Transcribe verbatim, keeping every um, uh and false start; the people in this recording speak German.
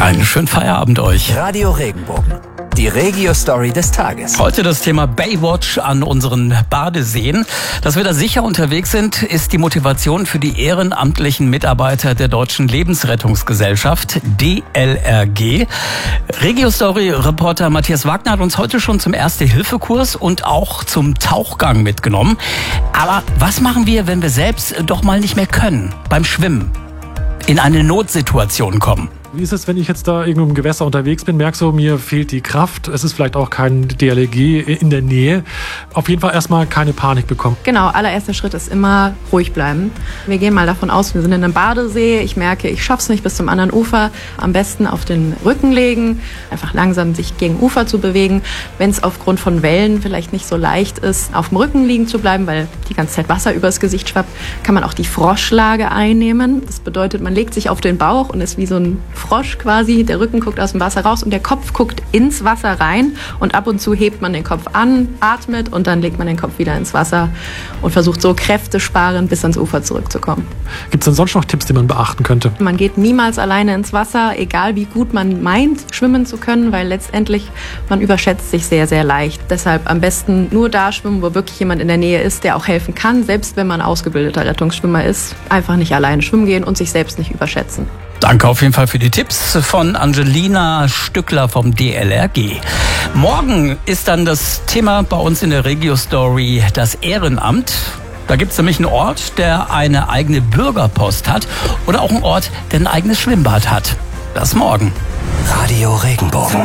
Einen schönen Feierabend euch. Radio Regenbogen, die Regio-Story des Tages. Heute das Thema Baywatch an unseren Badeseen. Dass wir da sicher unterwegs sind, ist die Motivation für die ehrenamtlichen Mitarbeiter der Deutschen Lebensrettungsgesellschaft, D L R G. Regio-Story-Reporter Matthias Wagner hat uns heute schon zum Erste-Hilfe-Kurs und auch zum Tauchgang mitgenommen. Aber was machen wir, wenn wir selbst doch mal nicht mehr können beim Schwimmen? In eine Notsituation kommen? Wie ist es, wenn ich jetzt da irgendwo im Gewässer unterwegs bin, merke so, mir fehlt die Kraft, es ist vielleicht auch kein D L R G in der Nähe. Auf jeden Fall erstmal keine Panik bekommen. Genau, allererster Schritt ist immer ruhig bleiben. Wir gehen mal davon aus, wir sind in einem Badesee, ich merke, ich schaff's nicht bis zum anderen Ufer. Am besten auf den Rücken legen, einfach langsam sich gegen Ufer zu bewegen. Wenn es aufgrund von Wellen vielleicht nicht so leicht ist, auf dem Rücken liegen zu bleiben, weil die ganze Zeit Wasser übers Gesicht schwappt, kann man auch die Froschlage einnehmen. Das bedeutet, man legt sich auf den Bauch und ist wie so ein Frosch quasi, der Rücken guckt aus dem Wasser raus und der Kopf guckt ins Wasser rein und ab und zu hebt man den Kopf an, atmet und dann legt man den Kopf wieder ins Wasser und versucht so kräftesparend bis ans Ufer zurückzukommen. Gibt es denn sonst noch Tipps, die man beachten könnte? Man geht niemals alleine ins Wasser, egal wie gut man meint, schwimmen zu können, weil letztendlich man überschätzt sich sehr, sehr leicht. Deshalb am besten nur da schwimmen, wo wirklich jemand in der Nähe ist, der auch helfen kann, selbst wenn man ausgebildeter Rettungsschwimmer ist. Einfach nicht alleine schwimmen gehen und sich selbst nicht überschätzen. Danke auf jeden Fall für die Tipps von Angelina Stückler vom D L R G. Morgen ist dann das Thema bei uns in der Regio-Story das Ehrenamt. Da gibt es nämlich einen Ort, der eine eigene Bürgerpost hat oder auch einen Ort, der ein eigenes Schwimmbad hat. Das morgen. Radio Regenbogen.